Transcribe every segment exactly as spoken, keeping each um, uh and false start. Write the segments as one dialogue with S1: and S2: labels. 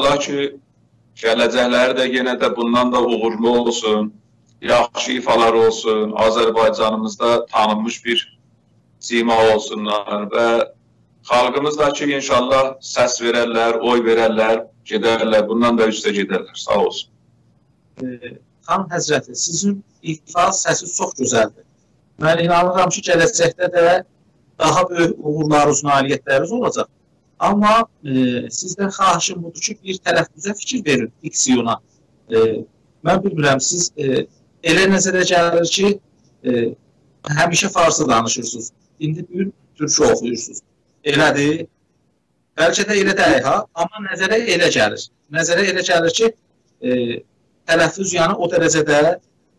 S1: İnşallah ki, gələcəkləri də yenə də bundan da uğurlu olsun, yaxşı ifalar olsun, Azərbaycanımızda tanınmış bir sima olsunlar və xalqımız da ki, inşallah səs verərlər, oy verərlər, gedərlər, bundan da üstə gedərlər. Sağ olsun.
S2: Ee, Xan Həzrəti, sizin ifa səsi çox gözəldir. Mən inanıram ki, gələcəkdə də daha böyük uğurlarınız, nailiyyətləriniz olacaq. Amma e, sizdən xahişim budur ki, bir tələffüzə fikir verin diksiyona. E, mən bilmirəm, siz e, elə nəzərə gəlir ki, e, həmişə farsı danışırsınız. İndi bir türkü oxuyursunuz. Elədir. Bəlkə də elə deyil, ha? Amma nəzərə elə gəlir. Nəzərə elə gəlir ki, e, tələffüz yəni o dərəcədə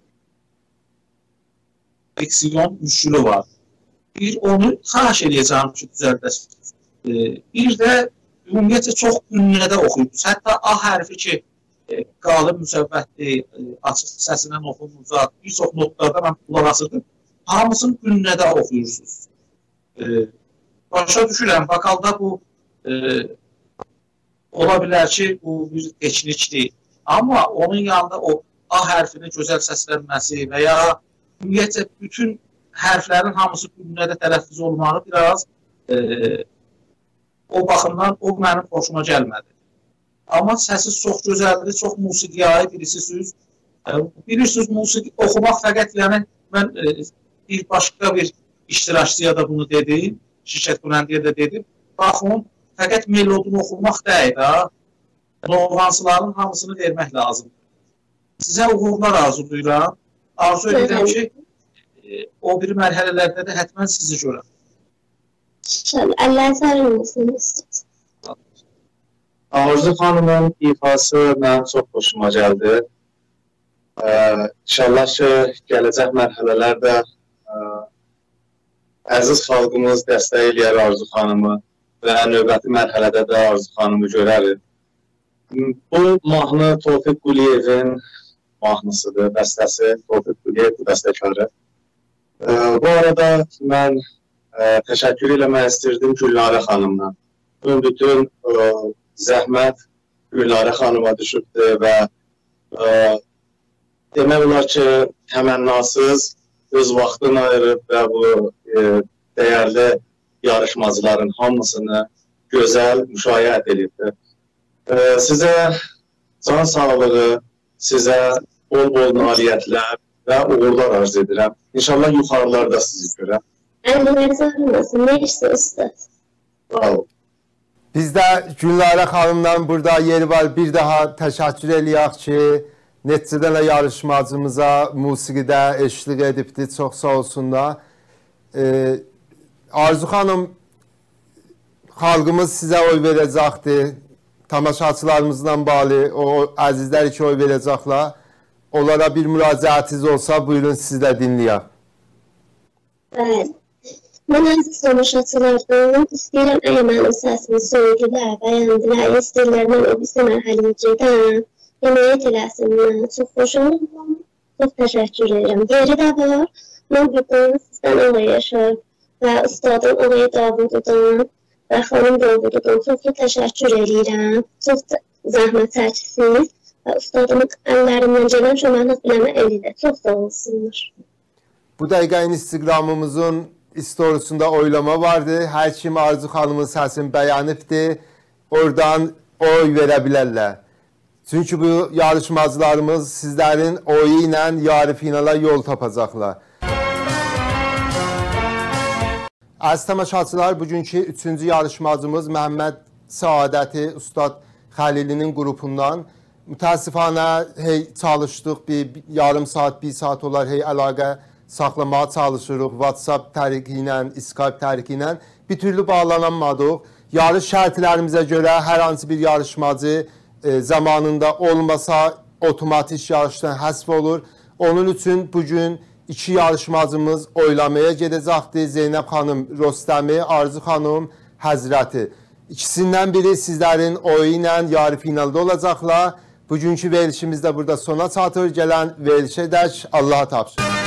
S2: diksiyon müşkülü var. Bir onu xahiş edəcəm ki, düzəldəsiniz. Bir də ümumiyyətlə çox ünlüdə oxuyurdunuz. Hətta A hərfi ki, qalib müsəbbətli, açıq səsindən oxunacaq, bir çox notlarda mən qulaq asırdım. Hamısını ünlüdə oxuyursunuz. Başa düşürəm, vokalda bu ola bilər ki, bu bir teknikdir. Amma onun yanında o A hərfinin gözəl səslənməsi və ya ümumiyyətlə bütün hərflərin hamısı ünlüdə tələffüz olmağı biraz o baxımdan o mənim xoşuma gəlmədi. Amma səsiz çox gözəldir, çox musiqiyayı birisisiniz. Bilirsiniz, musiqi oxumaq fəqət, yəni mən bir başqa bir iştirakçıya da bunu dedim, şirkət qurəndiyə də dedim. Baxın, fəqət melodunu oxumaq deyil, ha. Novansıların hamısını vermək lazımdır. Sizə uğurlar arzulayıram. Arzu edirəm ki, o bir mərhələlərdə də hətmən sizi görəm.
S3: Allah sağ olsun.
S4: Arzu xanımın ifası mənim çox xoşuma gəldi. İnşallah ki, gələcək mərhələlərdə əziz xalqımız dəstək eləyər Arzu xanımı və növbəti mərhələdə də Arzu xanımı görərik. Bu mahnı Tofiq Quliyevin mahnısıdır, bəstəsi Tofiq Quliyev bu bəstəkarı. Bu arada mən təşəkkür eləmək istirdim Gülnarə xanımdan. Bütün zəhmət Gülnarə xanıma düşübdür və demək olar ki, təmənnasız öz vaxtını ayırıb və bu dəyərli yarışmacıların hamısını gözəl müşayiət edibdir. Sizə can sağlığı, sizə bol-bol nailiyyətlər və uğurlar arz edirəm. İnşallah yuxarılarda sizi görəm.
S3: Əllərinizə olmasın, nə işsə usta.
S4: Sağ olun.
S5: Biz də Gülnarə xanımdan burada yeri var, bir daha təşəkkür eləyək ki, neçədən yarışmacımıza musiqidə eşlik edibdir, çox sağ olsunlar. Ee, Arzu xanım, xalqımız sizə oy verəcəkdir, tamaşaçılarımızdan bağlı, o əzizlər ki oy verəcəklər. Onlara bir müraciətiniz olsa, buyurun siz də dinləyək.
S3: Bəli. Mən əziz tamaşaçılardan istəyirəm, əgər mənim səsimi söydülər, bəyəndilər, istəyirlər, mən o birisi mərhələyə gedəm, yeməyə eləsinlər, çox xoşum, çox təşəkkür edirəm. Yeri də var, mən buradan sizdən Ağay Yaşar və ustadım Ağay Davududan və xanım Davududan çox təşəkkür edirəm, çox zəhmət çəkisiniz və ustadımın əllərindən gələn şömənlik biləmə elidir, çox sağ olsunlar.
S5: Bu dəqiqə Instagramımızın istorusunda oylama vardı. Hər kim Arzu xanımın səsini bəyənibdir. Oradan oy verə bilərlər. Çünki bu yarışmacılarımız sizlərin oyu ilə yarı finala yol tapacaqlar. Əziz tamaşaçılar, bugünkü üçüncü yarışmacımız Məhəmməd Səadəti Ustad Xəlilinin qrupundan. Mütəəssifanə hey çalışdıq, bir yarım saat, bir saat olar hey əlaqə saxlamağa çalışırıq. WhatsApp təriki ilə, Skype təriki ilə bir türlü bağlananmadıq. Yarış şərtlərimizə görə hər hansı bir yarışmacı e, zamanında olmasa otomatik yarışdan həsf olur. Onun üçün bugün iki yarışmacımız oylamaya gedəcəkdir. Zeynəb xanım Rostəmi, Arzu xanım Həzrəti. İkisindən biri sizlərin oyu ilə yarı finalda olacaqlar. Bugünkü verilişimiz də burada sona çatır. Gələn verilişə dək Allaha tapşırır.